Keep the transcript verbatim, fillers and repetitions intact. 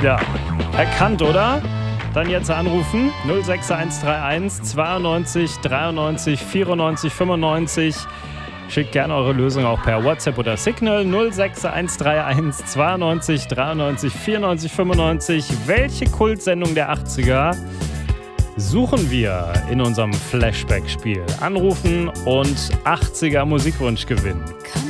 Ja, erkannt, oder? Dann jetzt anrufen. null sechs eins drei eins zweiundneunzig dreiundneunzig vierundneunzig fünfundneunzig. Schickt gerne eure Lösung auch per WhatsApp oder Signal. null sechs eins drei eins zweiundneunzig dreiundneunzig vierundneunzig fünfundneunzig. Welche Kultsendung der achtziger suchen wir in unserem Flashback-Spiel? Anrufen und achtziger Musikwunsch gewinnen.